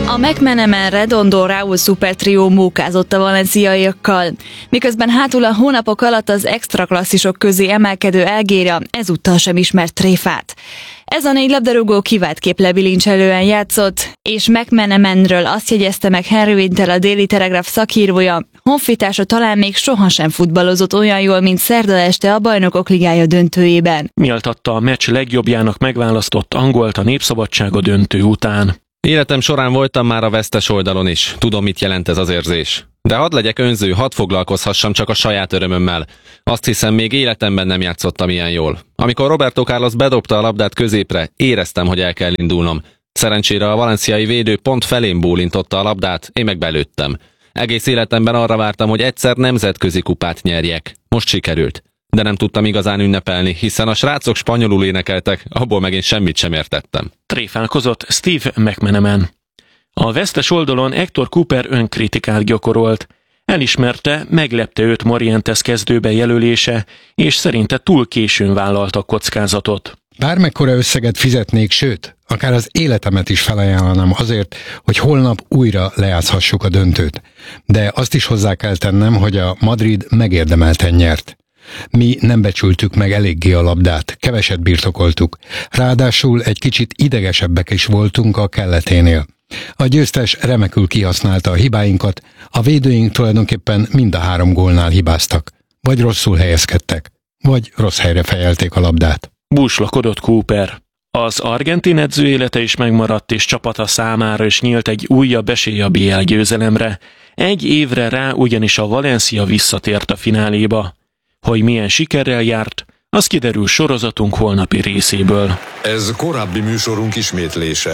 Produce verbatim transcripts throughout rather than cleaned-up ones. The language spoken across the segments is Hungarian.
A McManaman Redondo Raúl szupertrió mókázott a valenciaiakkal, miközben hátul a hónapok alatt az extraklasszisok közé emelkedő Elguera ezúttal sem ismert tréfát. Ez a négy labdarúgó kiváltképp lebilincselően játszott, és McManamanről azt jegyezte meg Henry Winter, a Daily Telegraph szakírója, honfitársa talán még sohasem futballozott olyan jól, mint szerda este a Bajnokok Ligája döntőjében. Méltatta a meccs legjobbjának megválasztott angolt a Népszabadsága döntő után. Életem során voltam már a vesztes oldalon is. Tudom, mit jelent ez az érzés. De hadd legyek önző, hadd foglalkozhassam csak a saját örömömmel. Azt hiszem, még életemben nem játszottam ilyen jól. Amikor Roberto Carlos bedobta a labdát középre, éreztem, hogy el kell indulnom. Szerencsére a valenciai védő pont felém bólintotta a labdát, én meg belőttem. Egész életemben arra vártam, hogy egyszer nemzetközi kupát nyerjek. Most sikerült. De nem tudtam igazán ünnepelni, hiszen a srácok spanyolul énekeltek, abból meg én semmit sem értettem. Tréfálkozott Steve McManaman. A vesztes oldalon Hector Cúper önkritikát gyakorolt. Elismerte, meglepte őt Morientes kezdőbe jelölése, és szerinte túl későn vállaltak kockázatot. Bármekkora összeget fizetnék, sőt, akár az életemet is felajánlanám azért, hogy holnap újra lejátszhassuk a döntőt. De azt is hozzá kell tennem, hogy a Madrid megérdemelten nyert. Mi nem becsültük meg eléggé a labdát, keveset birtokoltuk. Ráadásul egy kicsit idegesebbek is voltunk a kelleténél. A győztes remekül kihasználta a hibáinkat, a védőink tulajdonképpen mind a három gólnál hibáztak. Vagy rosszul helyezkedtek, vagy rossz helyre fejelték a labdát. Búslakodott Cúper. Az argentin edző élete is megmaradt, és csapata számára is nyílt egy újabb esély a bé el győzelemre. Egy évre rá ugyanis a Valencia visszatért a fináléba. Hogy milyen sikerrel járt, az kiderül sorozatunk holnapi részéből. Ez korábbi műsorunk ismétlése.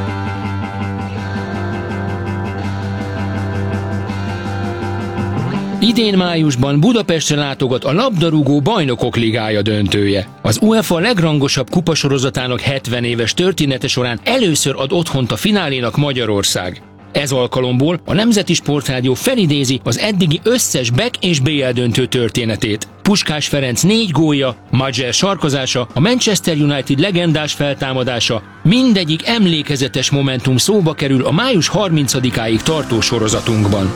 Idén májusban Budapestre látogat a labdarúgó Bajnokok Ligája döntője. Az UEFA legrangosabb kupasorozatának hetven éves története során először ad otthont a finálénak Magyarország. Ez alkalomból a Nemzeti Sportrádió felidézi az eddigi összes Beck és bé el döntő történetét. Puskás Ferenc négy gólja, Majer sarkozása, a Manchester United legendás feltámadása, mindegyik emlékezetes momentum szóba kerül a május harmincadikáig tartó sorozatunkban.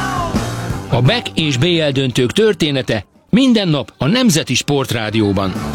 A Beck és bé el döntők története minden nap a Nemzeti Sportrádióban.